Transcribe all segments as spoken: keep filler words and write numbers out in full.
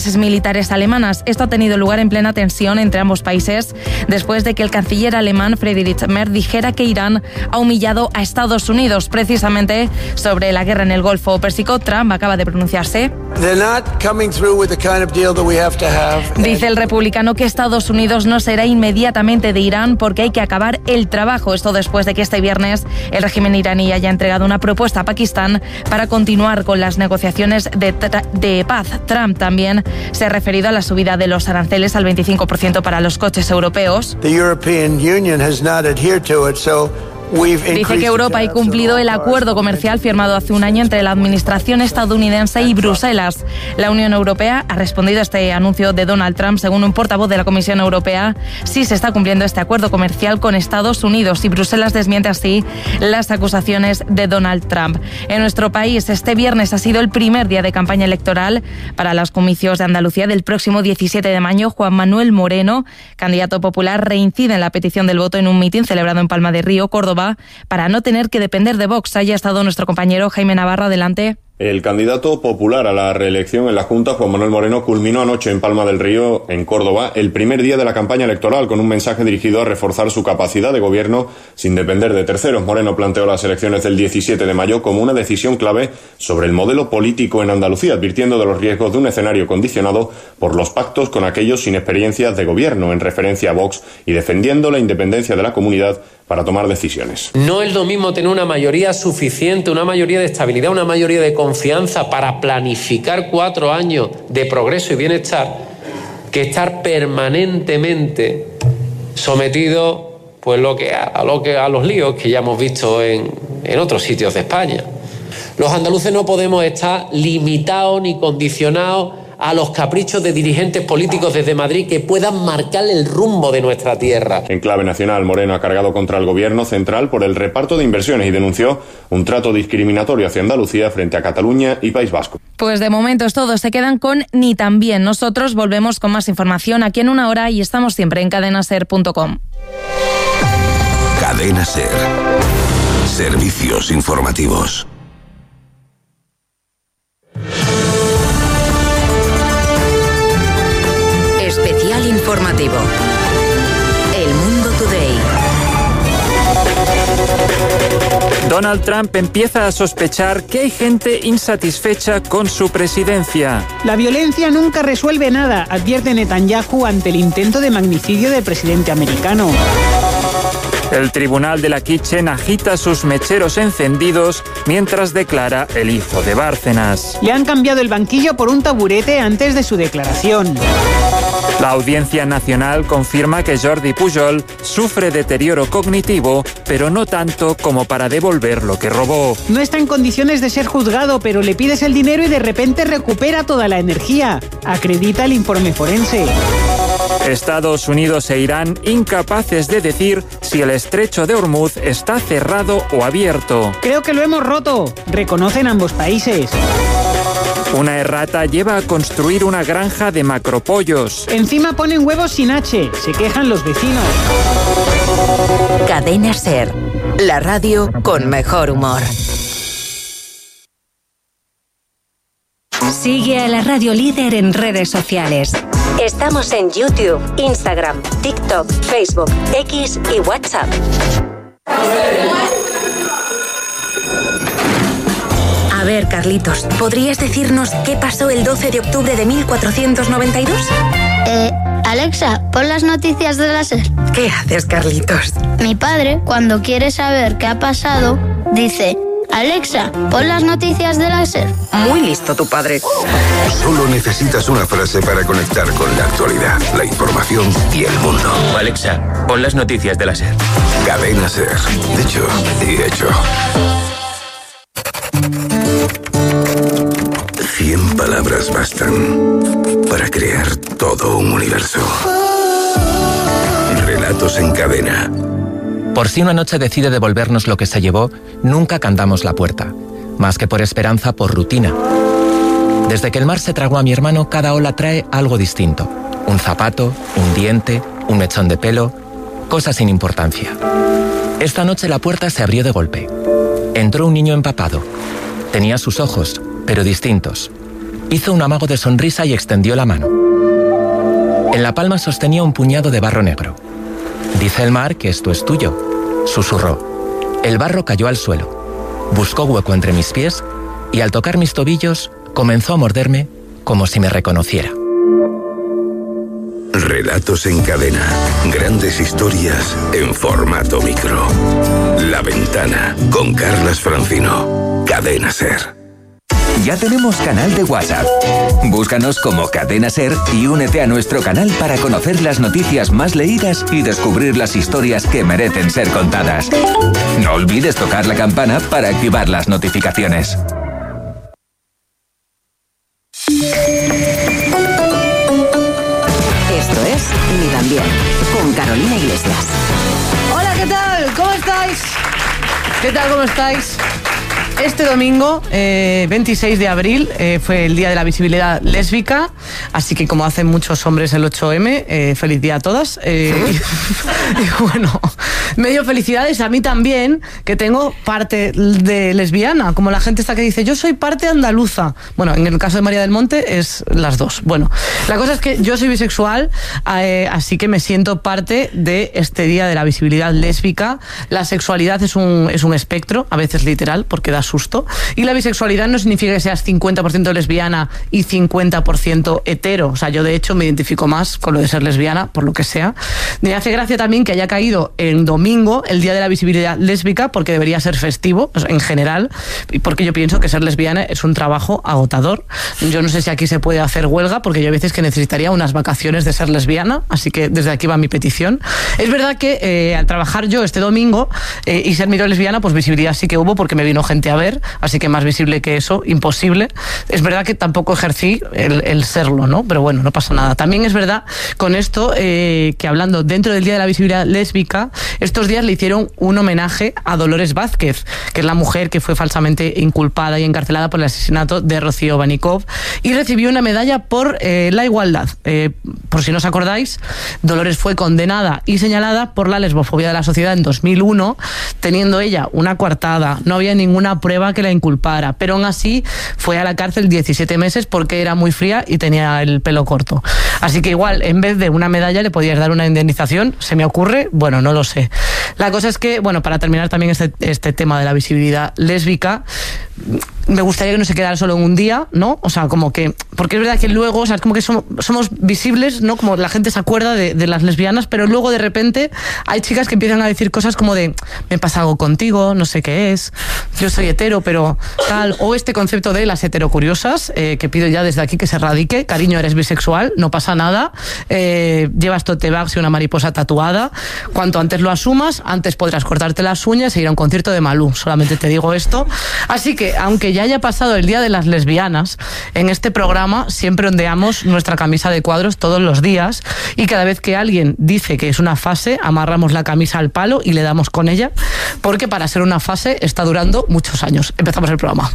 militares alemanas. Esto ha tenido lugar en plena tensión entre ambos países después de que el canciller alemán Friedrich Merz dijera que Irán ha humillado a Estados Unidos. Precisamente sobre la guerra en el Golfo Pérsico, Trump acaba de pronunciarse. Dice el republicano que Estados Unidos no será inmediatamente de Irán porque hay que acabar el trabajo. Esto después de que este viernes el régimen iraní haya entregado una propuesta a Pakistán para continuar con las negociaciones de, tra- de paz. Trump también se ha referido a la subida de los aranceles al veinticinco por ciento para los coches europeos. Dice que Europa ha incumplido el acuerdo comercial firmado hace un año entre la administración estadounidense y Bruselas. La Unión Europea ha respondido a este anuncio de Donald Trump. Según un portavoz de la Comisión Europea, sí se está cumpliendo este acuerdo comercial con Estados Unidos y Bruselas desmiente así las acusaciones de Donald Trump. En nuestro país, este viernes ha sido el primer día de campaña electoral para los comicios de Andalucía del próximo diecisiete de mayo. Juan Manuel Moreno, candidato popular, reincide en la petición del voto en un mitin celebrado en Palma de Río, Córdoba, para no tener que depender de Vox. Haya estado nuestro compañero Jaime Navarro. Adelante. El candidato popular a la reelección en la Junta, Juan Manuel Moreno, culminó anoche en Palma del Río, en Córdoba, el primer día de la campaña electoral con un mensaje dirigido a reforzar su capacidad de gobierno sin depender de terceros. Moreno planteó las elecciones del diecisiete de mayo como una decisión clave sobre el modelo político en Andalucía, advirtiendo de los riesgos de un escenario condicionado por los pactos con aquellos sin experiencias de gobierno, en referencia a Vox, y defendiendo la independencia de la comunidad para tomar decisiones. No es lo mismo tener una mayoría suficiente, una mayoría de estabilidad, una mayoría de confianza para planificar cuatro años de progreso y bienestar que estar permanentemente sometido pues lo que, a, lo que, a los líos que ya hemos visto en, en otros sitios de España. Los andaluces no podemos estar limitados ni condicionados a los caprichos de dirigentes políticos desde Madrid que puedan marcar el rumbo de nuestra tierra. En clave nacional, Moreno ha cargado contra el gobierno central por el reparto de inversiones y denunció un trato discriminatorio hacia Andalucía frente a Cataluña y País Vasco. Pues de momento es todo, se quedan con ni tan bien. Nosotros volvemos con más información aquí en una hora y estamos siempre en cadena ser punto com. Cadena Ser. Servicios informativos. Especial informativo. El Mundo Today. Donald Trump empieza a sospechar que hay gente insatisfecha con su presidencia. La violencia nunca resuelve nada, advierte Netanyahu ante el intento de magnicidio del presidente americano. El tribunal de la Kitchen agita sus mecheros encendidos mientras declara el hijo de Bárcenas. Le han cambiado el banquillo por un taburete antes de su declaración. La Audiencia Nacional confirma que Jordi Pujol sufre deterioro cognitivo, pero no tanto como para devolver lo que robó. No está en condiciones de ser juzgado, pero le pides el dinero y de repente recupera toda la energía, acredita el informe forense. Estados Unidos e Irán incapaces de decir si el estrecho de Hormuz está cerrado o abierto. Creo que lo hemos roto, reconocen ambos países. Una errata lleva a construir una granja de macropollos. Encima ponen huevos sin H, se quejan los vecinos. Cadena Ser, la radio con mejor humor. Sigue a la radio líder en redes sociales. Estamos en YouTube, Instagram, TikTok, Facebook, X y WhatsApp. A ver, Carlitos, ¿podrías decirnos qué pasó el doce de octubre de mil cuatrocientos noventa y dos? Eh, Alexa, pon las noticias de la SER. ¿Qué haces, Carlitos? Mi padre, cuando quiere saber qué ha pasado, dice: Alexa, pon las noticias de la SER. Muy listo tu padre. Solo necesitas una frase para conectar con la actualidad, la información y el mundo. Alexa, pon las noticias de la SER. Cadena Ser. Dicho y hecho. Cien palabras bastan para crear todo un universo. Relatos en cadena. Por si una noche decide devolvernos lo que se llevó, nunca cantamos la puerta. Más que por esperanza, por rutina. Desde que el mar se tragó a mi hermano, cada ola trae algo distinto. Un zapato, un diente, un mechón de pelo, cosas sin importancia. Esta noche la puerta se abrió de golpe. Entró un niño empapado. Tenía sus ojos, pero distintos. Hizo un amago de sonrisa y extendió la mano. En la palma sostenía un puñado de barro negro. «Dice el mar que esto es tuyo», susurró. El barro cayó al suelo. Buscó hueco entre mis pies y al tocar mis tobillos comenzó a morderme como si me reconociera. Relatos en cadena. Grandes historias en formato micro. La Ventana con Carlas Francino. Cadena Ser. Ya tenemos canal de WhatsApp. Búscanos como Cadena Ser y únete a nuestro canal para conocer las noticias más leídas y descubrir las historias que merecen ser contadas. No olvides tocar la campana para activar las notificaciones. Esto es Ni También, con Carolina Iglesias. Hola, ¿qué tal? ¿Cómo estáis? ¿Qué tal? ¿Cómo estáis? Este domingo, eh, veintiséis de abril, eh, fue el Día de la Visibilidad Lésbica, así que como hacen muchos hombres el ocho eme, eh, feliz día a todas. Eh, y, y bueno, medio felicidades a mí también, que tengo parte de lesbiana, como la gente está que dice, yo soy parte andaluza. Bueno, en el caso de María del Monte es las dos. Bueno, la cosa es que yo soy bisexual, eh, así que me siento parte de este Día de la Visibilidad Lésbica. La sexualidad es un, es un espectro, a veces literal, porque da susto. Y la bisexualidad no significa que seas cincuenta por ciento lesbiana y cincuenta por ciento hetero. O sea, yo de hecho me identifico más con lo de ser lesbiana, por lo que sea. Me hace gracia también que haya caído en domingo el Día de la Visibilidad Lésbica, porque debería ser festivo en general, y porque yo pienso que ser lesbiana es un trabajo agotador. Yo no sé si aquí se puede hacer huelga, porque yo hay veces que necesitaría unas vacaciones de ser lesbiana, así que desde aquí va mi petición. Es verdad que eh, al trabajar yo este domingo eh, y ser miro lesbiana, pues visibilidad sí que hubo, porque me vino gente a ver, así que más visible que eso, imposible. Es verdad que tampoco ejercí el, el serlo, ¿no? Pero bueno, no pasa nada. También es verdad con esto eh, que hablando dentro del Día de la Visibilidad Lésbica, estos días le hicieron un homenaje a Dolores Vázquez, que es la mujer que fue falsamente inculpada y encarcelada por el asesinato de Rocío Banikov, y recibió una medalla por eh, la igualdad. Eh, por si no os acordáis, Dolores fue condenada y señalada por la lesbofobia de la sociedad en dos mil uno, teniendo ella una coartada, no había ninguna prueba que la inculpara, pero aún así fue a la cárcel diecisiete meses porque era muy fría y tenía el pelo corto. Así que igual, en vez de una medalla le podías dar una indemnización, se me ocurre, bueno, no lo sé. La cosa es que, bueno, para terminar también este, este tema de la visibilidad lésbica, me gustaría que no se quedara solo en un día, ¿no? O sea, como que, porque es verdad que luego, o sea, es como que somos, somos visibles, ¿no? Como la gente se acuerda de, de las lesbianas, pero luego de repente hay chicas que empiezan a decir cosas como de, me pasa algo contigo, no sé qué es, yo soy hetero, pero tal, o este concepto de las heterocuriosas, eh, que pido ya desde aquí que se radique. Cariño, eres bisexual, no pasa nada, eh, llevas tote bags y una mariposa tatuada, cuanto antes lo asumas, antes podrás cortarte las uñas e ir a un concierto de Malú, solamente te digo esto. Así que, aunque ya haya pasado el Día de las Lesbianas, en este programa siempre ondeamos nuestra camisa de cuadros todos los días, y cada vez que alguien dice que es una fase, amarramos la camisa al palo y le damos con ella, porque para ser una fase está durando muchos años. Empezamos el programa.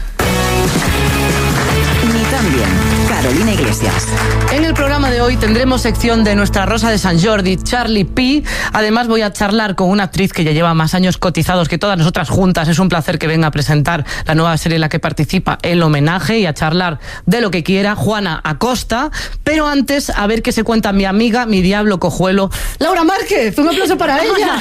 Ni También, Carolina Iglesias. En el programa de hoy tendremos sección de nuestra Rosa de Sant Jordi, Charlie P. Además voy a charlar con una actriz que ya lleva más años cotizados que todas nosotras juntas. Es un placer que venga a presentar la nueva serie en la que participa, El Homenaje, y a charlar de lo que quiera, Juana Acosta. Pero antes, a ver qué se cuenta mi amiga, mi diablo cojuelo, Laura Márquez. Un aplauso para ella.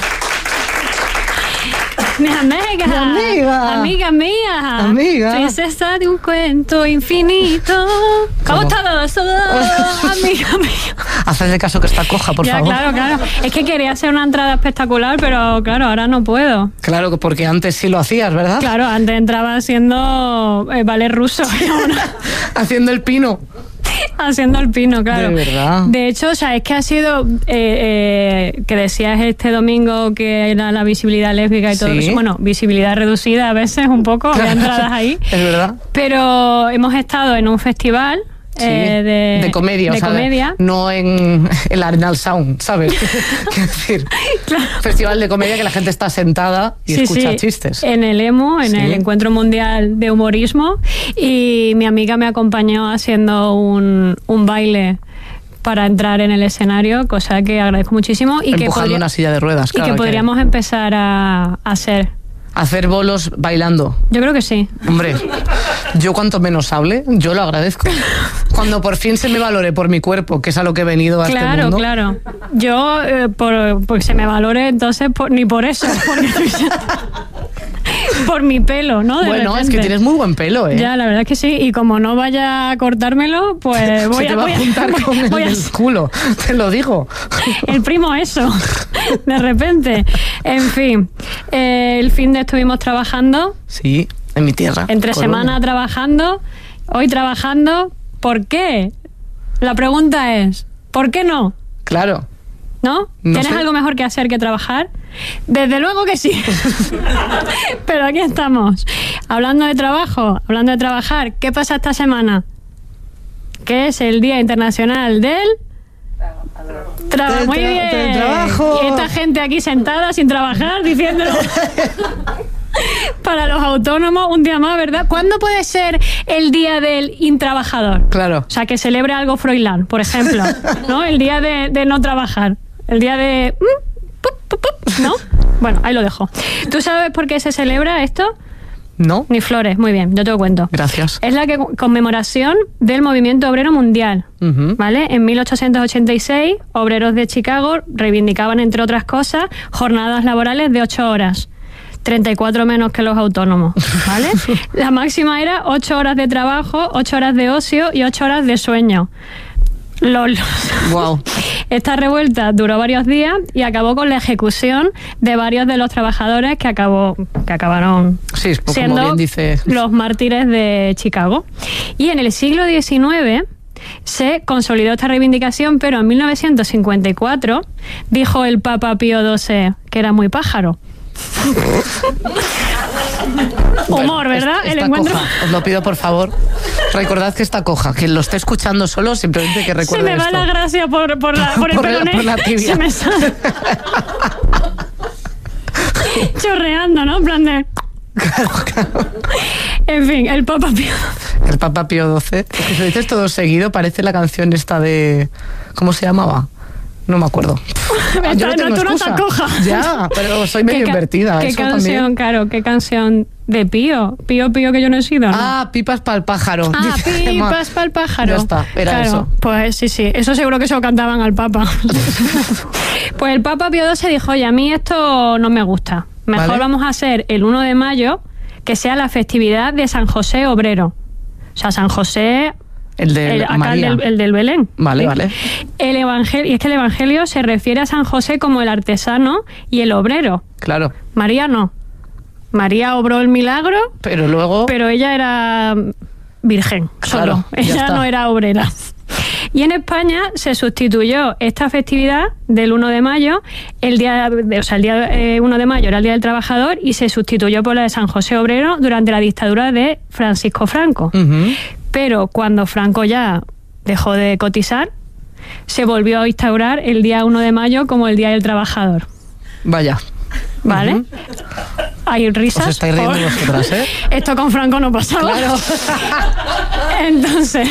Mi amiga, mi amiga, amiga mía, amiga, princesa de un cuento infinito. ¿Cómo estás? Amiga mía. Hacedle caso que está coja, por ya, favor. Claro, claro. Es que quería hacer una entrada espectacular, pero claro, ahora no puedo. Claro, porque antes sí lo hacías, ¿verdad? Claro, antes entraba haciendo eh, ballet ruso. Haciendo el pino. Haciendo el pino, claro. De verdad. De hecho, o sea, es que ha sido eh, eh, que decías este domingo que era la visibilidad lésbica y todo sí. eso. Bueno, visibilidad reducida a veces un poco, había entradas ahí. Es verdad. Pero hemos estado en un festival. Sí, eh, de, de comedia, de o sea, comedia. No en el Arenal Sound, ¿sabes? Quiero decir, claro. Festival de comedia que la gente está sentada y sí, escucha sí. chistes. En el EMO, en sí. el Encuentro Mundial de Humorismo, y mi amiga me acompañó haciendo un, un baile para entrar en el escenario, cosa que agradezco muchísimo. Y Empujando que podría, una silla de ruedas, claro. Y que podríamos que... empezar a, a hacer. Hacer bolos bailando. Yo creo que sí. Hombre, yo cuanto menos hable, yo lo agradezco. Cuando por fin se me valore por mi cuerpo, que es a lo que he venido a claro, este mundo. Claro, claro. Yo, eh, por, por que se me valore, entonces, por, ni por eso. Porque, por mi pelo, ¿no? De bueno, repente. es que tienes muy buen pelo, ¿eh? Ya, la verdad es que sí. Y como no vaya a cortármelo, pues voy se te a... va voy a juntar voy, con el voy a, del culo, te lo digo. El primo eso, de repente. En fin, eh, el fin de estuvimos trabajando. Sí, en mi tierra. Entre Colonia. semana trabajando, hoy trabajando. ¿Por qué? La pregunta es, ¿por qué no? Claro. ¿No? No ¿Tienes sé. algo mejor que hacer que trabajar? Desde luego que sí. Pero aquí estamos. Hablando de trabajo, hablando de trabajar, ¿qué pasa esta semana? Que es el Día Internacional del... Traba- Del Muy tra- bien. del trabajo. Y esta gente aquí sentada sin trabajar diciéndolo. Para los autónomos, un día más, ¿verdad? ¿Cuándo puede ser el día del intrabajador? Claro. O sea, que celebre algo Froilán, por ejemplo, ¿no? El día de, de no trabajar. El día de... ¿No? Bueno, ahí lo dejo. ¿Tú sabes por qué se celebra esto? No. Ni flores, muy bien, yo te lo cuento. Gracias. Es la que, conmemoración del movimiento obrero mundial, Uh-huh. ¿vale? En mil ochocientos ochenta y seis, obreros de Chicago reivindicaban, entre otras cosas, jornadas laborales de ocho horas. treinta y cuatro menos que los autónomos, ¿vale? La máxima era ocho horas de trabajo, ocho horas de ocio y ocho horas de sueño. Los, los- Wow. Esta revuelta duró varios días y acabó con la ejecución de varios de los trabajadores que acabó que acabaron Sí, como siendo bien dice. los mártires de Chicago. Y en el siglo diecinueve se consolidó esta reivindicación, pero en mil novecientos cincuenta y cuatro dijo el Papa Pío doce que era muy pájaro. Humor, ¿verdad? Está El encuentro... coja. Os lo pido, por favor. Recordad que está coja. Quien lo esté escuchando solo, simplemente que Se recuerde me va esto. la gracia por, por, la, por el Por la- peroné. por la tibia. Se me sale. Chorreando, ¿no? En plan de... En fin, el Papa Pío. El Papa Pío doce. Es que si lo dices todo seguido, parece la canción esta de... ¿Cómo se llamaba? No me acuerdo. Ah, yo no Esta- tengo tú no excusa. estás coja. Ya, pero soy medio ¿Qué ca- invertida. ¿Qué eso canción, también. claro, qué canción de Pío? Pío, Pío, que yo no he sido, ¿no? Ah, pipas para el pájaro. Ah, dice Gemma. pipas para el pájaro. Ya está, era claro, eso. Pues sí, sí, eso seguro que se lo cantaban al Papa. Pues el Papa Pío doce dijo, oye, a mí esto no me gusta. Mejor Vale. vamos a hacer el uno de mayo que sea la festividad de San José Obrero. O sea, San José... El de El, acá el María. del, el del Belén. Vale, ¿sí? vale. El evangelio, y es que el Evangelio se refiere a San José como el artesano y el obrero. Claro. María no. María obró el milagro, Pero luego... pero ella era virgen, Claro, solo. ya Ella está. no era obrera. Y en España se sustituyó esta festividad del uno de mayo, el día, de- o sea, el día eh, uno de mayo era el Día del Trabajador y se sustituyó por la de San José Obrero durante la dictadura de Francisco Franco. Ujú. Pero cuando Franco ya dejó de cotizar, se volvió a instaurar el día uno de mayo como el Día del Trabajador. Vaya. ¿Vale? Ujú. Hay risas. Os estáis riendo por- vosotras, ¿eh? Esto con Franco no pasaba. Claro. Entonces,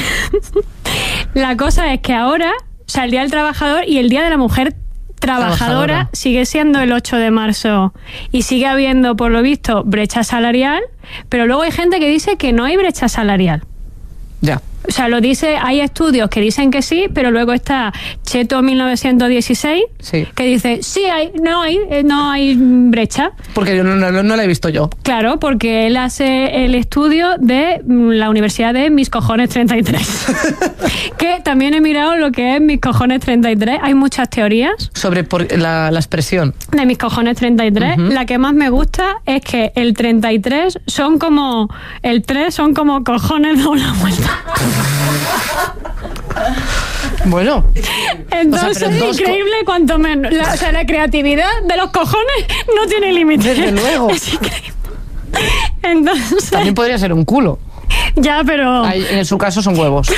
la cosa es que ahora, o sea, el Día del Trabajador y el Día de la Mujer Trabajadora, Trabajadora. sigue siendo el ocho de marzo y sigue habiendo, por lo visto, brecha salarial, pero luego hay gente que dice que no hay brecha salarial. Ya. O sea, lo dice, hay estudios que dicen que sí, pero luego está Cheto mil novecientos dieciséis, Sí. que dice, sí, hay, no hay, eh, no hay brecha. Porque yo no, no, no la he visto yo. Claro, porque él hace el estudio de mm, la Universidad de Mis Cojones treinta y tres. Que también he mirado lo que es Mis Cojones treinta y tres. Hay muchas teorías Sobre por la, la expresión. de Mis Cojones treinta y tres. Ujú. La que más me gusta es que el treinta y tres son como... El tres son como cojones de una vuelta. Bueno. Entonces O sea, pero dos es increíble cuanto menos. La, o sea, la creatividad de los cojones no tiene límite. Desde luego. Es increíble. Entonces... También podría ser un culo. Ya, pero... Ahí, en su caso son huevos.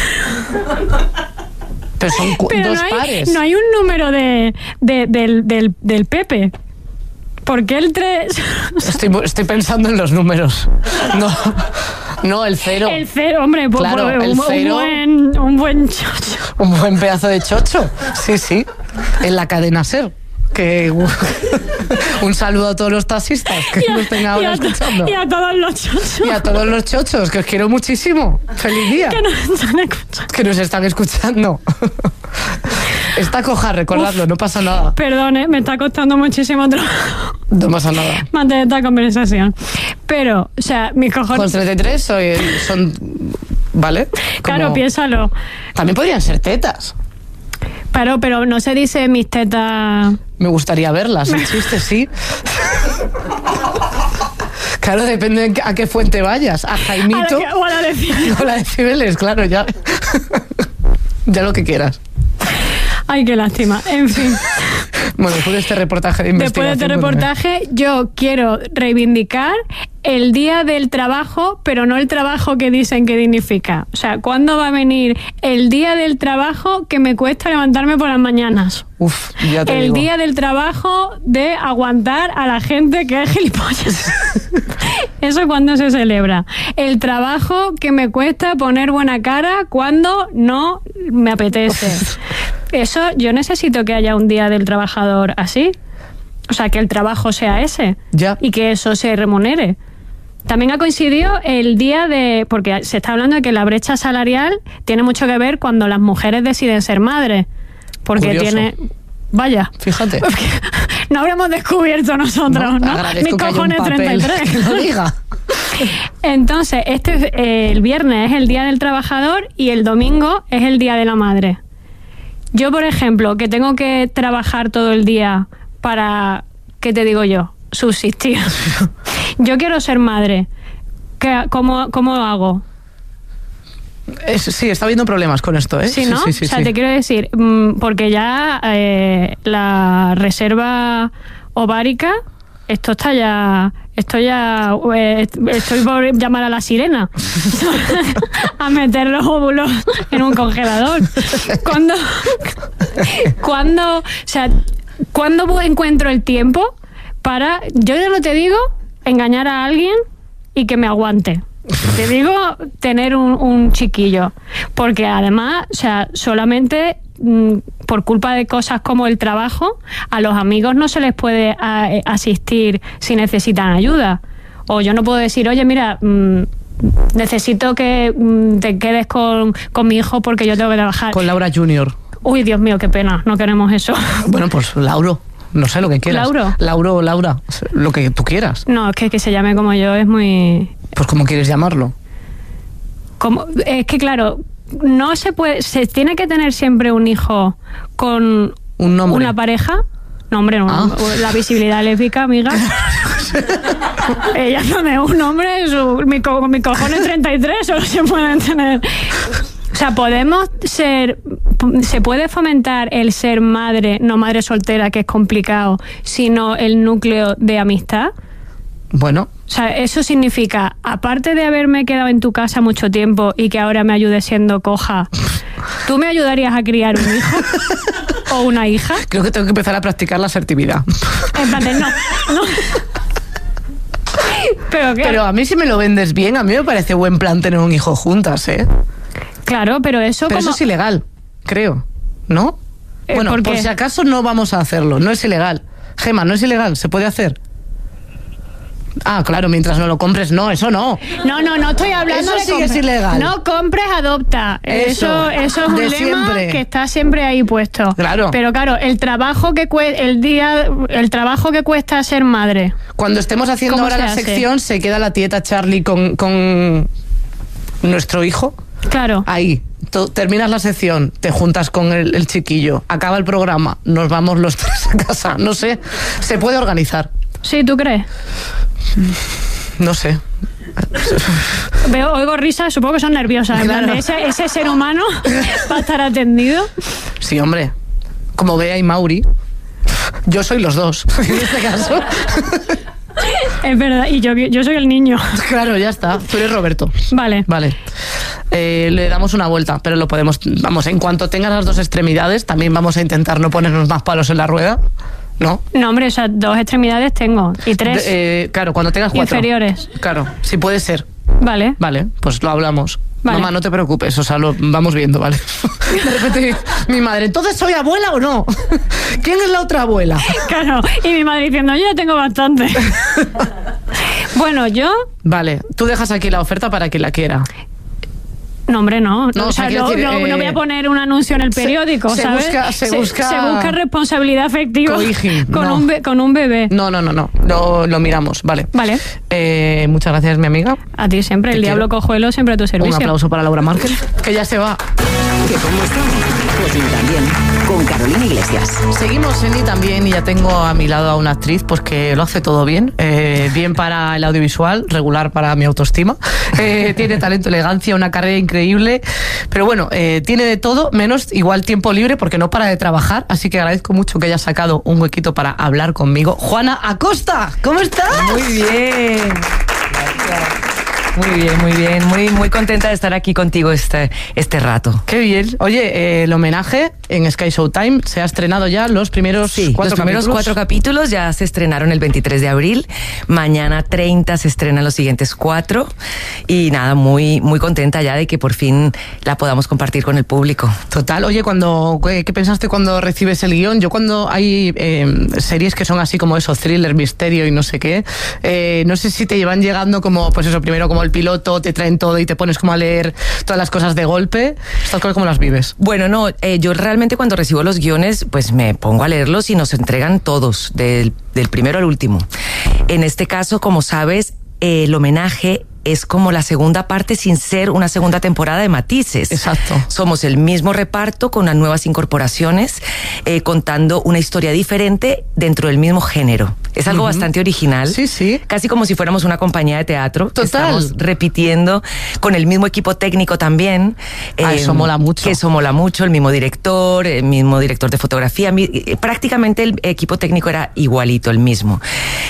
Pero son cu- Pero dos no hay, pares. no hay un número de, de- del, del, del Pepe. ¿Por qué el tres? Estoy, estoy pensando en los números. No, no el cero. El cero, hombre, pues, Claro, pues, el un, cero. un buen, un buen chocho. Un buen pedazo de chocho. Sí, sí. En la cadena SER. que un saludo a todos los taxistas que a, nos tengan ahora escuchando. Y a todos los chochos. Y a todos los chochos, que os quiero muchísimo. ¡Feliz día! Que nos están escuchando. Que nos están escuchando. Está coja, recordadlo, no pasa nada. Perdón, ¿eh? Me está costando muchísimo trabajo. No pasa nada. Mantener esta conversación. Pero, o sea, mis cojones... Con treinta y tres soy, son... ¿Vale? Como... Claro, piénsalo. También podrían ser tetas. Pero, pero no se dice mis tetas... Me gustaría verlas, el chiste sí. Claro, depende a qué fuente vayas. A Jaimito. A la que, o a la de Cibeles. O a la de Cibeles, claro, ya. Ya lo que quieras. Ay, qué lástima. En fin. Bueno, después de este reportaje de investigación... Después de este reportaje, pues, yo quiero reivindicar el día del trabajo, pero no el trabajo que dicen que dignifica. O sea, ¿cuándo va a venir el día del trabajo que me cuesta levantarme por las mañanas? Uf, ya te El digo. día del trabajo de aguantar a la gente que es gilipollas. ¿Eso cuándo se celebra? El trabajo que me cuesta poner buena cara cuando no me apetece. Eso, yo necesito que haya un día del trabajador así. O sea, que el trabajo sea ese. Ya. Y que eso se remunere. También ha coincidido el día de... Porque se está hablando de que la brecha salarial tiene mucho que ver cuando las mujeres deciden ser madres. Porque Curioso. tiene... Vaya. Fíjate. No habremos descubierto nosotros, ¿no? ¿no? Agradezco Mis que haya un cojones papel treinta y tres. que lo diga. Entonces, este eh, el viernes es el Día del Trabajador y el domingo es el Día de la Madre. Yo, por ejemplo, que tengo que trabajar todo el día para, ¿qué te digo yo? Subsistir. Yo quiero ser madre. ¿Qué, cómo, ¿Cómo lo hago? Es, sí, está habiendo problemas con esto, ¿eh? Sí, ¿no? Sí, sí, sí, o sea, sí. te quiero decir, porque ya eh, la reserva ovárica, esto está ya... Esto ya... Eh, estoy por llamar a la sirena a meter los óvulos en un congelador. ¿Cuándo? ¿Cuándo? O sea, ¿cuándo encuentro el tiempo para... Yo ya no te digo engañar a alguien y que me aguante. Te digo tener un, un chiquillo. Porque además, o sea, solamente mm, por culpa de cosas como el trabajo, a los amigos no se les puede a, asistir si necesitan ayuda. O yo no puedo decir, oye, mira, mmm, necesito que mmm, te quedes con, con mi hijo porque yo tengo que trabajar. Con Laura Junior. Uy, Dios mío, qué pena, no queremos eso. Bueno, pues Lauro. No sé, lo que quieras. ¿Lauro? Lauro o Laura, lo que tú quieras. No, es que que se llame como yo es muy... Pues como quieres llamarlo. Como, es que claro, no se puede... Se tiene que tener siempre un hijo con un nombre. Una pareja. No, hombre, no. Ah. La visibilidad lésbica, amiga. Ella no me un nombre, su, mi, co, mi cojones treinta y tres solo se pueden tener... O sea, podemos ser... Se puede fomentar el ser madre, no madre soltera, que es complicado, sino el núcleo de amistad. Bueno. O sea, eso significa, aparte de haberme quedado en tu casa mucho tiempo y que ahora me ayudes siendo coja, ¿tú me ayudarías a criar un hijo? ¿O una hija? Creo que tengo que empezar a practicar la asertividad. En plan de, no, no. Pero, ¿qué? Pero a mí si me lo vendes bien, a mí me parece buen plan tener un hijo juntas, ¿eh? Claro, pero eso Pero como... eso es ilegal, creo, ¿no? Eh, bueno, ¿por por qué? si acaso no vamos a hacerlo, no es ilegal. Gema, no es ilegal, se puede hacer. Ah, claro, mientras no lo compres, no, eso no. No, no, no estoy hablando eso de sí que comprar. es ilegal. No compres, adopta. Eso, eso, eso es un de lema siempre. que está siempre ahí puesto. Claro. Pero claro, el trabajo que cue- el día, el trabajo que cuesta ser madre. Cuando estemos haciendo ¿Cómo ahora se la hace? sección, se queda la tieta Charlie con, con nuestro hijo. Claro. Ahí. Tú terminas la sección, te juntas con el, el chiquillo, acaba el programa, nos vamos los tres a casa. No sé, se puede organizar. Sí, ¿tú crees? No sé. Veo, oigo risas, supongo que son nerviosas. Claro. En plan de ese, ese ser humano va a estar atendido. Sí, hombre. Como Bea y Mauri, yo soy los dos, en este caso. Es verdad, y yo, yo soy el niño. Claro, ya está. Tú eres Roberto. Vale. Vale. Eh, le damos una vuelta, pero lo podemos... Vamos, en cuanto tengas las dos extremidades, también vamos a intentar no ponernos más palos en la rueda. ¿No? No, hombre, o sea, dos extremidades tengo. Y tres De, eh, claro, cuando tengas cuatro. inferiores. Claro, si puede ser. Vale. Vale, pues lo hablamos. Vale. Mamá, no te preocupes, o sea, lo vamos viendo, ¿vale? De repente mi madre, ¿entonces soy abuela o no? ¿Quién es la otra abuela? Claro, y mi madre diciendo, yo ya tengo bastante. Bueno, yo... Vale, tú dejas aquí la oferta para quien la quiera. No, hombre, no. No, o sea, decir, no, no, eh, no voy a poner un anuncio en el periódico, se, ¿sabes? Se busca, se, se, busca... se busca responsabilidad afectiva con, no. un be, con un bebé. No, no, no, no. Lo, lo miramos, vale. Vale. Eh, muchas gracias, mi amiga. A ti siempre. Te el quiero. Diablo Cojuelo siempre a tu servicio. Un aplauso para Laura Márquez, que ya se va. ¿Qué cómo estás? Pues ni también. Con Carolina Iglesias. Seguimos en Y también, y ya tengo a mi lado a una actriz pues que lo hace todo bien. Eh, bien para el audiovisual, regular para mi autoestima. Eh, tiene talento, elegancia, una carrera increíble. Pero bueno, eh, tiene de todo, menos igual tiempo libre porque no para de trabajar. Así que agradezco mucho que haya sacado un huequito para hablar conmigo. Juana Acosta, ¿cómo estás? Muy bien. Gracias. Muy bien, muy bien. Muy, muy contenta de estar aquí contigo este, este rato. Qué bien. Oye, eh, el homenaje en Sky Showtime se ha estrenado ya los primeros sí, cuatro los primeros capítulos. cuatro capítulos ya se estrenaron el veintitrés de abril. Mañana treinta se estrenan los siguientes cuatro. Y nada, muy, muy contenta ya de que por fin la podamos compartir con el público. Total. Oye, cuando ¿qué, qué pensaste cuando recibes el guión? Yo cuando hay eh, series que son así como eso, thriller, misterio y no sé qué, eh, no sé si te llevan llegando como, pues eso, primero como el piloto, te traen todo y te pones como a leer todas las cosas de golpe. ¿Estas cosas cómo las vives? Bueno, no, eh, yo realmente cuando recibo los guiones, pues me pongo a leerlos y nos entregan todos, del, del primero al último. En este caso, como sabes, eh, el homenaje es como la segunda parte sin ser una segunda temporada de Matices. Exacto. Somos el mismo reparto con unas nuevas incorporaciones, eh, contando una historia diferente dentro del mismo género. Es algo uh-huh. bastante original. Sí, sí. Casi como si fuéramos una compañía de teatro. Total. Estamos repitiendo con el mismo equipo técnico también. Ah, eh, eso mola mucho. Que eso mola mucho. El mismo director, el mismo director de fotografía. Mi, prácticamente el equipo técnico era igualito, el mismo.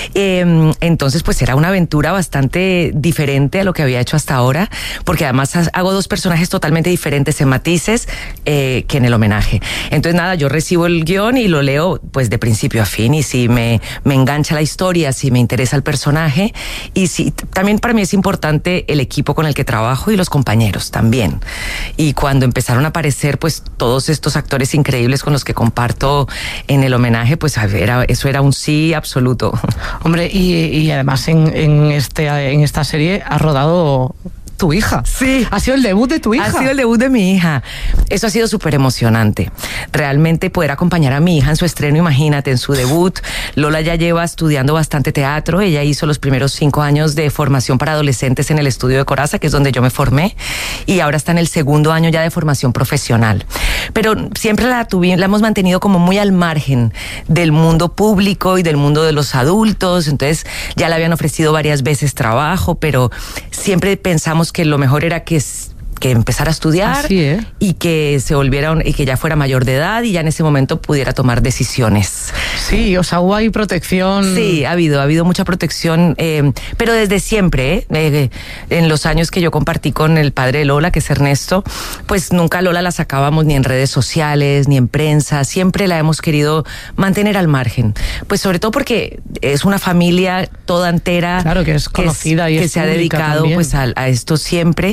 Eh, entonces, pues era una aventura bastante diferente a lo que había hecho hasta ahora, porque además hago dos personajes totalmente diferentes en Matices eh, que en el homenaje. Entonces nada, yo recibo el guión y lo leo pues de principio a fin, y si me, me engancha la historia, si me interesa el personaje, y si también para mí es importante el equipo con el que trabajo y los compañeros también. Y cuando empezaron a aparecer pues todos estos actores increíbles con los que comparto en el homenaje, pues era, eso era un sí absoluto. Hombre, y, y además en, en, este, en esta serie ha rodado tu hija. Sí. Ha sido el debut de tu hija. Ha sido el debut de mi hija. Eso ha sido súper emocionante. Realmente poder acompañar a mi hija en su estreno, imagínate, en su debut. Lola ya lleva estudiando bastante teatro. Ella hizo los primeros cinco años de formación para adolescentes en el estudio de Corazza, que es donde yo me formé. Y ahora está en el segundo año ya de formación profesional. Pero siempre la, tuvimos, la hemos mantenido como muy al margen del mundo público y del mundo de los adultos. Entonces ya le habían ofrecido varias veces trabajo, pero siempre pensamos que lo mejor era que que empezara a estudiar. Así, ¿eh? Y que se volviera un, y que ya fuera mayor de edad y ya en ese momento pudiera tomar decisiones. Sí, o sea, hubo ahí protección. Sí, ha habido, ha habido mucha protección, eh, pero desde siempre, ¿eh? Eh, en los años que yo compartí con el padre de Lola, que es Ernesto, pues nunca Lola la sacábamos ni en redes sociales, ni en prensa, siempre la hemos querido mantener al margen. Pues sobre todo porque es una familia toda entera. Claro, que es conocida que es, y que es se ha dedicado también. pues a, a esto siempre.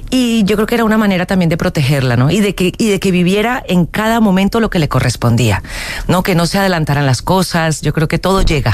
Y yo creo que era una manera también de protegerla, ¿no? Y de que, y de que viviera en cada momento lo que le correspondía, ¿no? Que no se adelantaran las cosas. Yo creo que todo llega.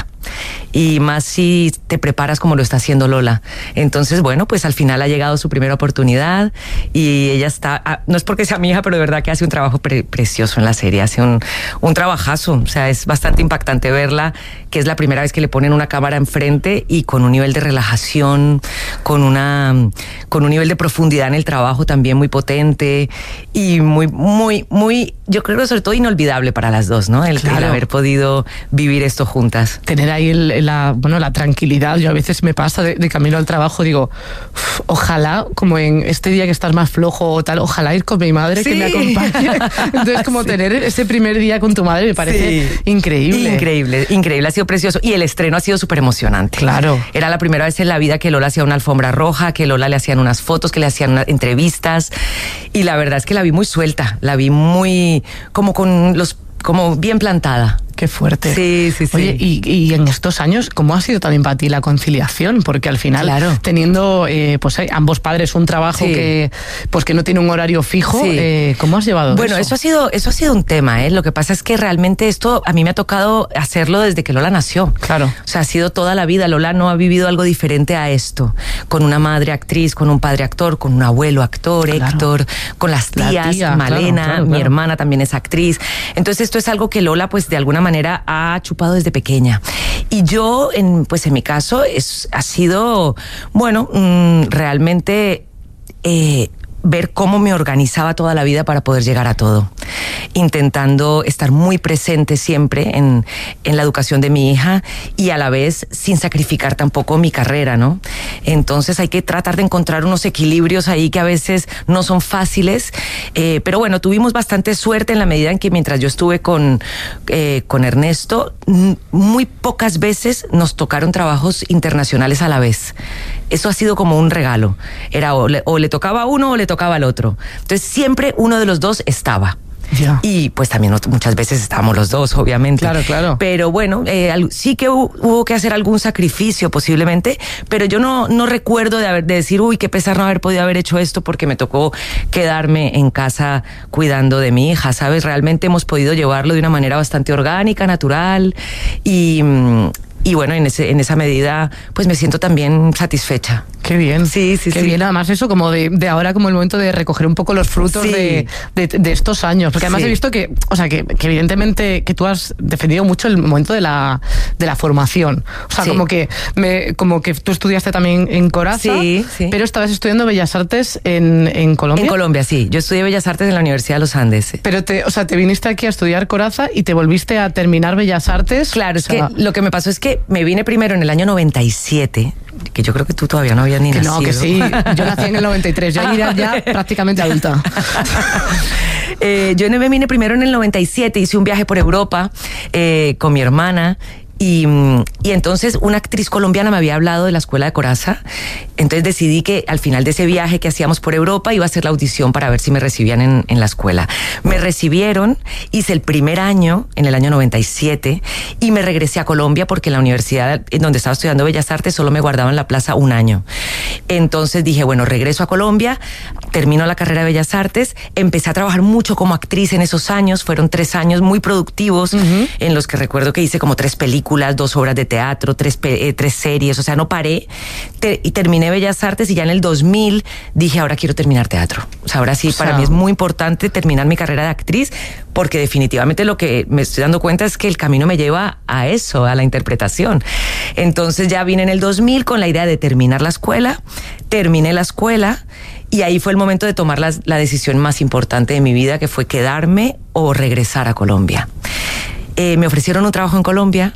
Y más si te preparas como lo está haciendo Lola. Entonces, bueno, pues al final ha llegado su primera oportunidad y ella está, no es porque sea mi hija, pero de verdad que hace un trabajo pre- precioso en la serie, hace un, un trabajazo. O sea, es bastante impactante verla, que es la primera vez que le ponen una cámara enfrente y con un nivel de relajación, con una, con un nivel de profundidad en el trabajo también muy potente y muy, muy, muy, yo creo que sobre todo inolvidable para las dos, ¿no? El, claro. el haber podido vivir esto juntas. Tener ahí el, la, bueno, la tranquilidad. Yo a veces me pasa de, de camino al trabajo, digo, uf, ojalá, como en este día que estás más flojo o tal, ojalá ir con mi madre, sí, que me acompañe. Entonces, como sí, tener ese primer día con tu madre me parece sí, increíble. Increíble, increíble, ha sido precioso. Y el estreno ha sido súper emocionante. Claro. Era la primera vez en la vida que Lola hacía una alfombra roja, que Lola le hacían unas fotos, que le hacían unas entrevistas. Y la verdad es que la vi muy suelta, la vi muy, como con los, como bien plantada. Qué fuerte. Sí, sí, sí. Oye, y, y en estos años, ¿cómo ha sido también para ti la conciliación? Porque al final, claro. teniendo eh, pues ambos padres un trabajo sí. que pues que no tiene un horario fijo, sí. eh, ¿cómo has llevado bueno, eso? eso ha sido eso ha sido un tema, ¿eh? Lo que pasa es que realmente esto a mí me ha tocado hacerlo desde que Lola nació. Claro. O sea, ha sido toda la vida. Lola no ha vivido algo diferente a esto. Con una madre actriz, con un padre actor, con un abuelo actor, claro. Héctor, con las tías, tía, Malena, claro, claro, mi claro. hermana también es actriz. Entonces esto es algo que Lola, pues de alguna manera manera ha chupado desde pequeña. Y yo, en, pues en mi caso, es, ha sido, bueno, mmm, realmente eh, ver cómo me organizaba toda la vida para poder llegar a todo. Intentando estar muy presente siempre en, en la educación de mi hija y a la vez sin sacrificar tampoco mi carrera, ¿no? Entonces hay que tratar de encontrar unos equilibrios ahí que a veces no son fáciles, eh, pero bueno, tuvimos bastante suerte en la medida en que mientras yo estuve con, eh, con Ernesto, muy pocas veces nos tocaron trabajos internacionales a la vez. Eso ha sido como un regalo. Era o le, o le tocaba a uno o le tocaba al otro. Entonces siempre uno de los dos estaba. Ya. Y pues también muchas veces estábamos los dos, obviamente. Claro, claro. Pero bueno, eh, sí que hubo, hubo que hacer algún sacrificio posiblemente, pero yo no, no recuerdo de, haber, de decir, uy, qué pesar no haber podido haber hecho esto porque me tocó quedarme en casa cuidando de mi hija, ¿sabes? Realmente hemos podido llevarlo de una manera bastante orgánica, natural y... Y bueno, en, ese, en esa medida, pues me siento también satisfecha. Qué bien. Sí, sí, Qué sí. bien, además eso como de, de ahora como el momento de recoger un poco los frutos sí. de, de, de estos años. Porque además sí. he visto que, o sea, que, que evidentemente que tú has defendido mucho el momento de la, de la formación. O sea, sí. como que me, como que tú estudiaste también en Coraza, sí, sí. pero estabas estudiando Bellas Artes en, en Colombia. En Colombia, sí. Yo estudié Bellas Artes en la Universidad de los Andes. Pero te, o sea, te viniste aquí a estudiar Coraza y te volviste a terminar Bellas Artes. Claro, o sea, es que lo que me pasó es que me vine primero en el año noventa y siete, que yo creo que tú todavía no habías ni que nacido. No, que sí, yo nací en el noventa y tres, yo era ya prácticamente adulta. eh, yo me vine primero en el noventa y siete, hice un viaje por Europa eh, con mi hermana. Y, y entonces una actriz colombiana me había hablado de la escuela de Coraza, entonces decidí que al final de ese viaje que hacíamos por Europa iba a hacer la audición para ver si me recibían en, en la escuela. Me recibieron, hice el primer año, en el año noventa y siete, y me regresé a Colombia porque en la universidad en donde estaba estudiando Bellas Artes solo me guardaban la plaza un año. Entonces dije, bueno, regreso a Colombia, termino la carrera de Bellas Artes, empecé a trabajar mucho como actriz en esos años, fueron tres años muy productivos, uh-huh. en los que recuerdo que hice como tres películas, dos obras de teatro, tres, eh, tres series, o sea, no paré. Te, y terminé Bellas Artes y ya en el dos mil dije, ahora quiero terminar teatro. O sea, ahora sí, o sea, para mí es muy importante terminar mi carrera de actriz porque definitivamente lo que me estoy dando cuenta es que el camino me lleva a eso, a la interpretación. Entonces ya vine en el dos mil con la idea de terminar la escuela, terminé la escuela y ahí fue el momento de tomar la, la decisión más importante de mi vida, que fue quedarme o regresar a Colombia. Eh, me ofrecieron un trabajo en Colombia.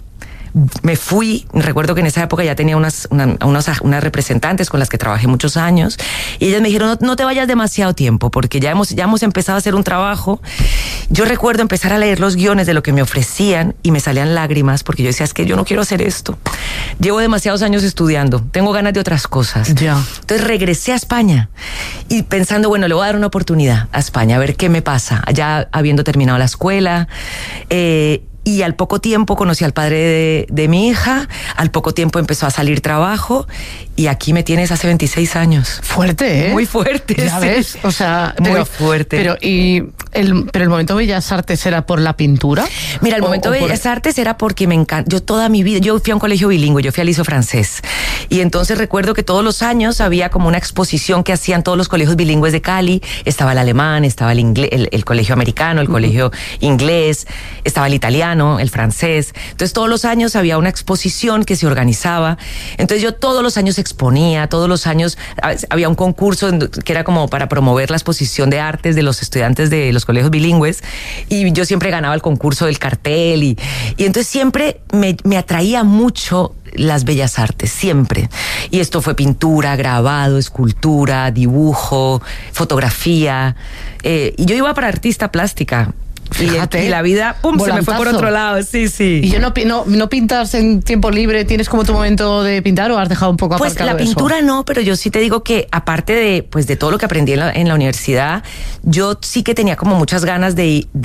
Me fui, recuerdo que en esa época ya tenía unas, una, unas, unas representantes con las que trabajé muchos años y ellas me dijeron, no, no te vayas demasiado tiempo porque ya hemos, ya hemos empezado a hacer un trabajo. Yo recuerdo empezar a leer los guiones de lo que me ofrecían y me salían lágrimas porque yo decía, es que yo no quiero hacer esto. Llevo demasiados años estudiando, tengo ganas de otras cosas. Ya. Entonces regresé a España y pensando, bueno, le voy a dar una oportunidad a España, a ver qué me pasa, ya habiendo terminado la escuela. Eh, Y al poco tiempo conocí al padre de, de mi hija, al poco tiempo empezó a salir trabajo y aquí me tienes hace veintiséis años. Fuerte, ¿eh? Muy fuerte. Ya sí. ves, o sea... Muy pero, fuerte. Pero, y el, pero el momento de Bellas Artes era por la pintura. Mira, el o, momento de Bellas por... Artes era porque me encanta. Yo toda mi vida, yo fui a un colegio bilingüe, yo fui al Liceo Francés. Y entonces recuerdo que todos los años había como una exposición que hacían todos los colegios bilingües de Cali. Estaba el alemán, estaba el, inglés, el, el colegio americano, el uh-huh. colegio inglés, estaba el italiano, el francés. Entonces todos los años había una exposición que se organizaba. Entonces yo todos los años exponía, todos los años había un concurso que era como para promover la exposición de artes de los estudiantes de los colegios bilingües y yo siempre ganaba el concurso del cartel y, y entonces siempre me, me atraía mucho las bellas artes, siempre. Y esto fue pintura, grabado, escultura, dibujo, fotografía. Eh, y yo iba para artista plástica. Fíjate, y, y la vida, pum, volantazo. Se me fue por otro lado, sí, sí. ¿Y yo no, no, no pintas en tiempo libre? ¿Tienes como tu momento de pintar o has dejado un poco aparcado eso? Pues la pintura eso? No, pero yo sí te digo que aparte de, pues, de todo lo que aprendí en la, en la universidad, yo sí que tenía como muchas ganas de, de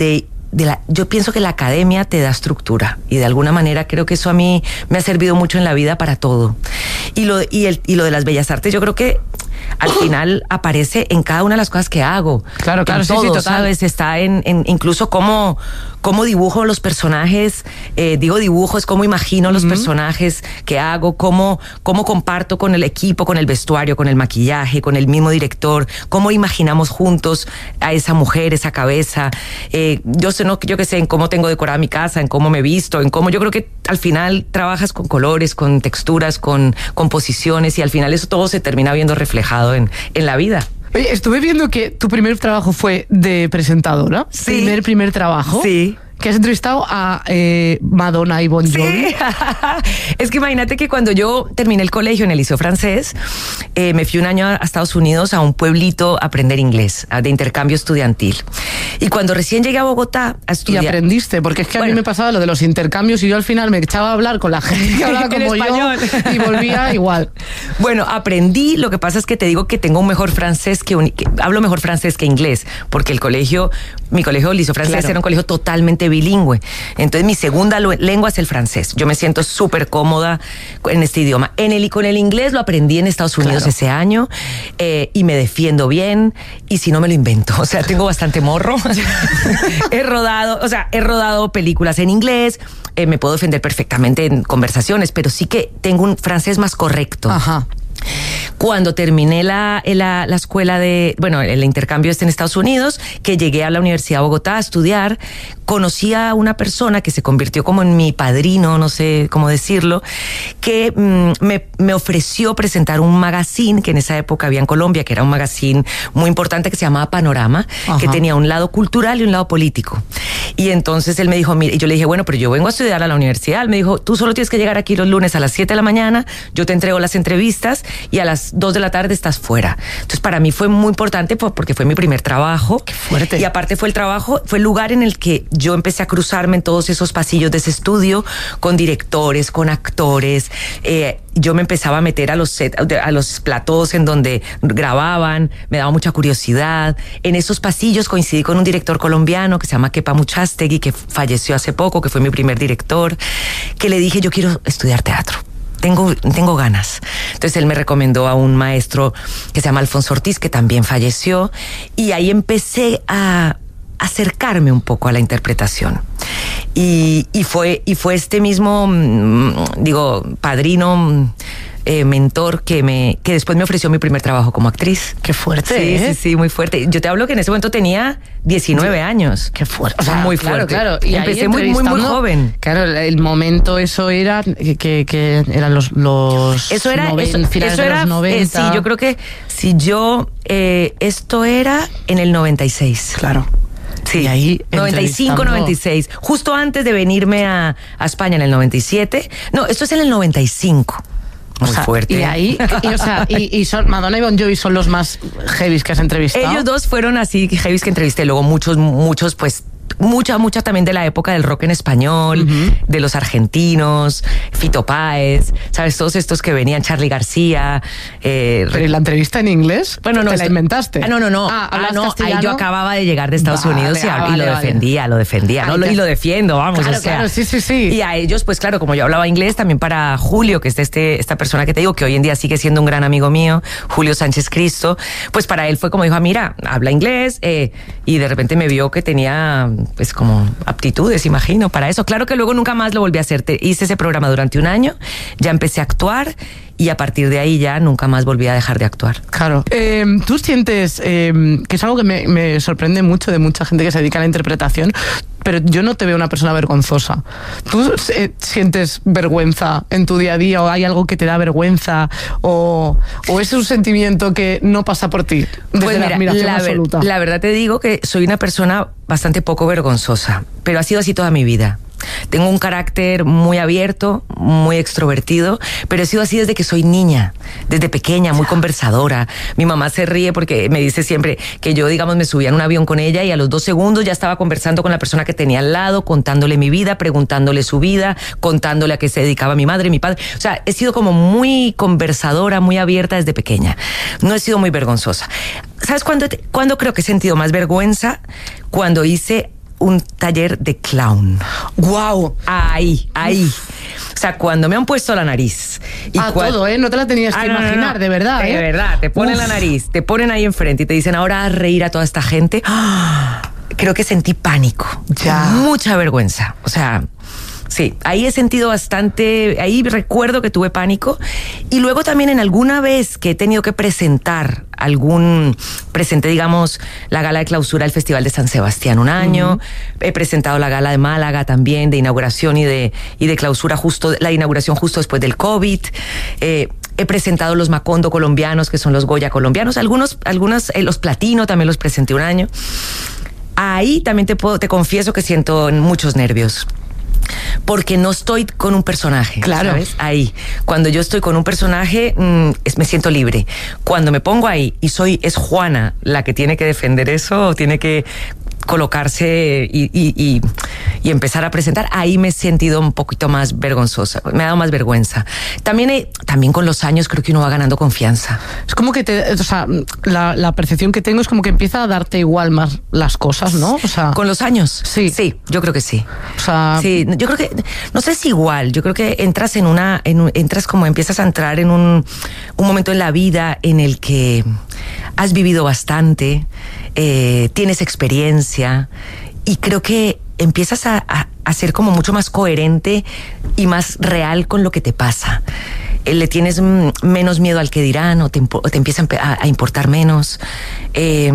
de la, yo pienso que la academia te da estructura y de alguna manera creo que eso a mí me ha servido mucho en la vida para todo. Y lo, y el, y lo de las bellas artes, yo creo que al final aparece en cada una de las cosas que hago. Claro, claro, en sí, todo, sí, total. ¿sabes? Está en, en incluso cómo, cómo dibujo los personajes, eh, digo dibujo, es cómo imagino uh-huh. los personajes que hago, cómo, cómo comparto con el equipo, con el vestuario, con el maquillaje, con el mismo director, cómo imaginamos juntos a esa mujer, esa cabeza. Eh, yo sé, no, yo qué sé, en cómo tengo decorada mi casa, en cómo me visto, en cómo yo creo que al final trabajas con colores, con texturas, con composiciones y al final eso todo se termina viendo reflejado en, en la vida. Oye, estuve viendo que tu primer trabajo fue de presentadora. Sí. Primer, primer trabajo. Sí. Que has entrevistado a eh, Madonna y Bon Jovi. Sí. Es que imagínate que cuando yo terminé el colegio en el Liceo Francés, eh, me fui un año a Estados Unidos, a un pueblito, a aprender inglés, de intercambio estudiantil. Y cuando recién llegué a Bogotá a estudiar... Y aprendiste, porque es que bueno, a mí me pasaba lo de los intercambios y yo al final me echaba a hablar con la gente que hablaba como yo y volvía igual. Bueno, aprendí, lo que pasa es que te digo que tengo un mejor francés que, un, que hablo mejor francés que inglés, porque el colegio, mi colegio Liceo Francés claro. era un colegio totalmente bilingüe. Entonces mi segunda lengua es el francés. Yo me siento súper cómoda en este idioma. En el, con el inglés lo aprendí en Estados Unidos claro. ese año eh, y me defiendo bien y si no me lo invento. O sea, tengo bastante morro. he rodado, o sea, he rodado películas en inglés, eh, me puedo defender perfectamente en conversaciones, pero sí que tengo un francés más correcto. Ajá. Cuando terminé la, la, la escuela de, bueno, el intercambio este en Estados Unidos, que llegué a la Universidad de Bogotá a estudiar, conocí a una persona que se convirtió como en mi padrino, no sé cómo decirlo, que mmm, me, me ofreció presentar un magazine que en esa época había en Colombia, que era un magazine muy importante que se llamaba Panorama, Ajá. que tenía un lado cultural y un lado político. Y entonces él me dijo, mira, y yo le dije, bueno, pero yo vengo a estudiar a la universidad. Él me dijo, tú solo tienes que llegar aquí los lunes a las siete de la mañana, yo te entrego las entrevistas y a las dos de la tarde estás fuera. Entonces para mí fue muy importante porque fue mi primer trabajo. Qué fuerte. Y aparte fue el trabajo, fue el lugar en el que yo empecé a cruzarme en todos esos pasillos de ese estudio con directores, con actores. Eh, yo me empezaba a meter a los set, a los platós en donde grababan, me daba mucha curiosidad. En esos pasillos coincidí con un director colombiano que se llama Kepa Muchastegui, que falleció hace poco, que fue mi primer director, que le dije, yo quiero estudiar teatro. Tengo, tengo ganas. Entonces él me recomendó a un maestro que se llama Alfonso Ortiz, que también falleció, y ahí empecé a acercarme un poco a la interpretación. Y, y fue, y fue este mismo, digo, padrino, eh, mentor que me, que después me ofreció mi primer trabajo como actriz. Qué fuerte, sí, ¿eh? sí, sí, muy fuerte. Yo te hablo que en ese momento tenía diecinueve años. Qué fuerte. O sea, muy fuerte. Claro, claro. Y empecé muy, muy, muy joven. Claro, el momento eso era que, que eran los, los eso era, noven, eso, finales eso de era, los noventa. Eh, sí, yo creo que si yo, eh, esto era en el noventa y seis. Claro. Sí, y ahí noventa y cinco, noventa y seis. Justo antes de venirme a, a España en el noventa y siete. No, esto es en el noventa y cinco. Muy o sea, fuerte. Y ahí, y, o sea, y, y son Madonna y Bon Jovi son los más heavies que has entrevistado. Ellos dos fueron así heavies que entrevisté. Luego muchos, muchos, pues, mucha, mucha también de la época del rock en español, uh-huh. de los argentinos, Fito Páez, ¿sabes? Todos estos que venían, Charly García. Eh, ¿Pero y la entrevista en inglés? Bueno, no. ¿Te la inventaste? Ah, no, no, no. Ah, ah no castellano? Ahí yo acababa de llegar de Estados vale, Unidos y, ah, y vale, lo vale. defendía, lo defendía, ¿no? Ay, y lo defiendo, vamos, claro, o sea. Claro, sí, sí, sí. Y a ellos, pues claro, como yo hablaba inglés, también para Julio, que es este, esta persona que te digo, que hoy en día sigue siendo un gran amigo mío, Julio Sánchez Cristo, pues para él fue como dijo, ah, mira, habla inglés, eh, y de repente me vio que tenía, pues como aptitudes, imagino, para eso. Claro que luego nunca más lo volví a hacer. Te, hice ese programa durante un año, ya empecé a actuar y a partir de ahí ya nunca más volví a dejar de actuar. Claro. Eh, ¿Tú sientes, eh, que es algo que me, me sorprende mucho de mucha gente que se dedica a la interpretación, pero yo no te veo una persona vergonzosa? ¿Tú eh, sientes vergüenza en tu día a día o hay algo que te da vergüenza o, o es un sentimiento que no pasa por ti desde pues mira, la admiración la absoluta? Ver, la verdad te digo que soy una persona bastante poco vergonzosa, pero ha sido así toda mi vida. Tengo un carácter muy abierto, muy extrovertido, pero he sido así desde que soy niña, desde pequeña, muy conversadora. Mi mamá se ríe porque me dice siempre que yo, digamos, me subía en un avión con ella y a los dos segundos ya estaba conversando con la persona que tenía al lado, contándole mi vida, preguntándole su vida, contándole a qué se dedicaba mi madre, mi padre. O sea, he sido como muy conversadora, muy abierta desde pequeña. No he sido muy vergonzosa. ¿Sabes cuándo, te, cuándo creo que he sentido más vergüenza? Cuando hice un taller de clown. ¡Guau! Ahí, ahí. O sea, cuando me han puesto la nariz. Y a cual... todo, ¿eh? No te la tenías ah, que no, imaginar, no, no. de verdad, ¿eh? De verdad, te ponen Uf. la nariz, te ponen ahí enfrente y te dicen, ahora haz reír a toda esta gente. Creo que sentí pánico. Ya. Mucha vergüenza. O sea... Sí, ahí he sentido bastante, ahí recuerdo que tuve pánico y luego también en alguna vez que he tenido que presentar algún, presenté digamos la gala de clausura del Festival de San Sebastián un año, uh-huh. he presentado la gala de Málaga también de inauguración y de, y de clausura justo, la inauguración justo después del COVID, eh, he presentado los Macondo colombianos que son los Goya colombianos, algunos, algunos, eh, los Platino también los presenté un año. Ahí también te puedo, te confieso que siento muchos nervios. Porque no estoy con un personaje, claro. ¿sabes? Ahí. Cuando yo estoy con un personaje, mmm, es, me siento libre. Cuando me pongo ahí y soy, es Juana la que tiene que defender eso, o tiene que colocarse y, y, y, y empezar a presentar, ahí me he sentido un poquito más vergonzosa, me ha dado más vergüenza. También, he, también con los años creo que uno va ganando confianza. Es como que te, o sea, la, la percepción que tengo es como que empieza a darte igual más las cosas, ¿no? O sea, con los años. Sí. Sí, yo creo que sí. O sea, sí, yo creo que, no sé si igual, yo creo que entras en una, en, entras como empiezas a entrar en un, un momento en la vida en el que has vivido bastante, eh, tienes experiencia y creo que empiezas a, a, a ser como mucho más coherente y más real con lo que te pasa. Eh, le tienes mm, menos miedo al que dirán o te, o te empiezan a, a importar menos. Eh,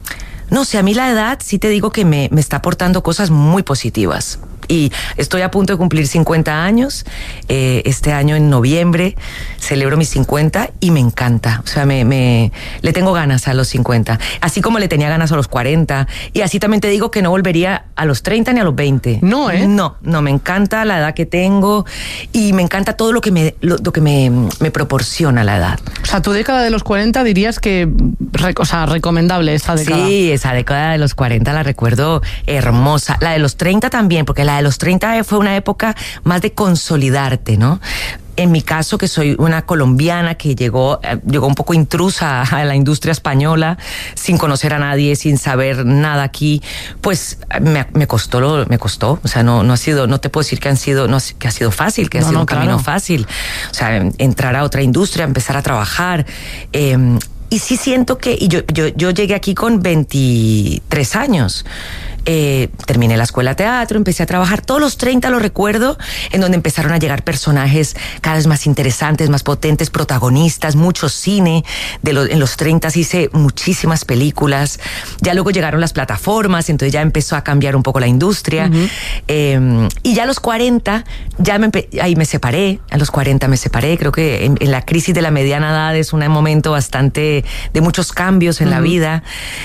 no sé, a mí la edad sí te digo que me, me está aportando cosas muy positivas. Y estoy a punto de cumplir cincuenta años, eh, este año en noviembre celebro mis cincuenta y me encanta, o sea, me, me, le tengo ganas a los cincuenta, así como le tenía ganas a los cuarenta, y así también te digo que no volvería a los treinta ni a los veinte. No, ¿eh? No, no, me encanta la edad que tengo y me encanta todo lo que me, lo, lo que me, me proporciona la edad. O sea, tu década de los cuarenta dirías que, o sea, recomendable esta década. Sí, esa década de los cuarenta la recuerdo hermosa, la de los treinta también, porque la de los treinta fue una época más de consolidarte, ¿no? En mi caso, que soy una colombiana que llegó, llegó un poco intrusa a la industria española, sin conocer a nadie, sin saber nada aquí, pues me, me costó, lo, me costó. O sea, no, no ha sido, no te puedo decir que han sido, no, que ha sido fácil, que ha no, sido no, un claro. camino fácil. O sea, entrar a otra industria, empezar a trabajar. Eh, y sí siento que, y yo, yo, yo llegué aquí con veintitrés años. Eh, terminé la escuela de teatro, empecé a trabajar, todos los treinta lo recuerdo, en donde empezaron a llegar personajes cada vez más interesantes, más potentes, protagonistas, mucho cine, de lo, en los treinta hice muchísimas películas, ya luego llegaron las plataformas, entonces ya empezó a cambiar un poco la industria, uh-huh. eh, y ya a los cuarenta, ya me ahí me separé, a los cuarenta me separé, creo que en, en la crisis de la mediana edad es un momento bastante de muchos cambios en uh-huh. la vida,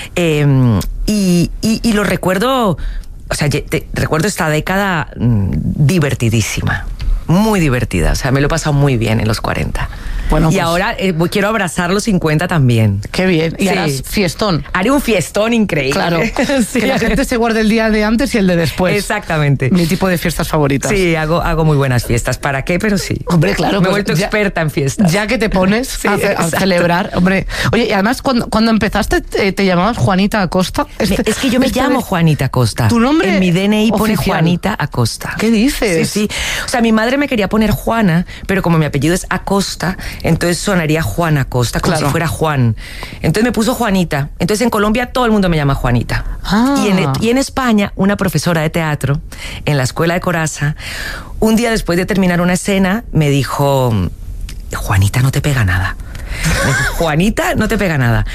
eh, Y, y, y lo recuerdo, o sea, te, recuerdo esta década mmm, divertidísima, muy divertida, o sea, me lo he pasado muy bien en los cuarenta. Bueno, y pues, ahora eh, quiero abrazar los cincuenta también. Qué bien. Y sí. harás fiestón. Haré un fiestón increíble. Claro. Sí. Que la gente se guarde el día de antes y el de después. Exactamente. Mi tipo de fiestas favoritas. Sí, hago, hago muy buenas fiestas. ¿Para qué? Pero sí. Hombre, claro. Me he pues vuelto ya, experta en fiestas. Ya que te pones sí, a, a celebrar. Hombre. Oye, y además, cuando, cuando empezaste, te, te llamabas Juanita Acosta. Este, es que yo me este llamo de... Juanita Acosta. ¿Tu nombre? En mi D N I oficial. Pone Juanita Acosta. ¿Qué dices? Sí, sí. O sea, mi madre me quería poner Juana, pero como mi apellido es Acosta, entonces sonaría Juan Acosta, como claro. si fuera Juan. Entonces me puso Juanita. Entonces en Colombia todo el mundo me llama Juanita. Ah. Y, en, y en España, una profesora de teatro en la escuela de Corazza, un día después de terminar una escena, me dijo, Juanita no te pega nada. Me dijo, Juanita no te pega nada.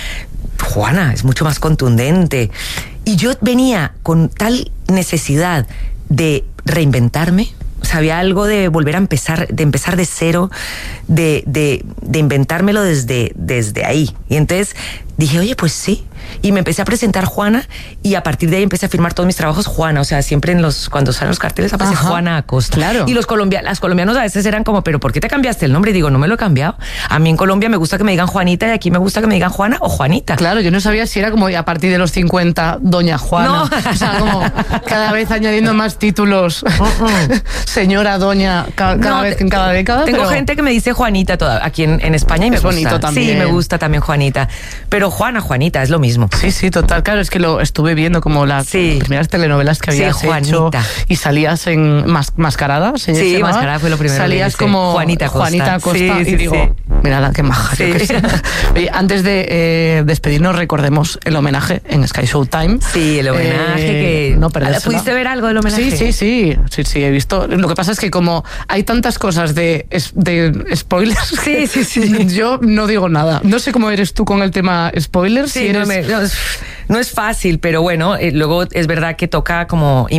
Juana es mucho más contundente. Y yo venía con tal necesidad de reinventarme. O sea, había algo de volver a empezar, de empezar de cero, de, de, de inventármelo desde, desde ahí. Y entonces dije, oye, pues sí. Y me empecé a presentar Juana y a partir de ahí empecé a firmar todos mis trabajos Juana. O sea, siempre en los, cuando salen los carteles aparece Ajá. Juana Acosta. Claro. Y los colombianos, las colombianos a veces eran como, pero ¿por qué te cambiaste el nombre? Y digo, no me lo he cambiado. A mí en Colombia me gusta que me digan Juanita y aquí me gusta que me digan Juana o Juanita. Claro, yo no sabía si era como a partir de los cincuenta, Doña Juana. No. O sea, como cada vez añadiendo más títulos. Uh-uh. Señora, Doña, cada, cada no, vez en cada década. Tengo pero... gente que me dice Juanita toda, aquí en, en España y me es gusta. bonito también. Sí, me gusta también Juanita. Pero Juana, Juanita, es lo mismo. mismo. Sí, sí, total. Claro, es que lo estuve viendo como las sí. primeras telenovelas que habías sí, hecho y salías en mas, Mascarada. ¿se sí, llamaba? Mascarada fue lo primero. Salías como Juanita Costa. Juanita Costa sí, y sí, digo, sí. mira qué maja. Sí. Que Oye, antes de eh, despedirnos, recordemos el homenaje en Sky Showtime. Sí, el homenaje eh, que... no perdérselo. ¿Pudiste ver algo del homenaje? Sí, sí, sí, sí, sí, he visto. Lo que pasa es que como hay tantas cosas de, de spoilers, sí, sí, sí. yo no digo nada. No sé cómo eres tú con el tema spoilers. Sí, si eres... no, me, no, no es fácil, pero bueno, eh, luego es verdad que toca como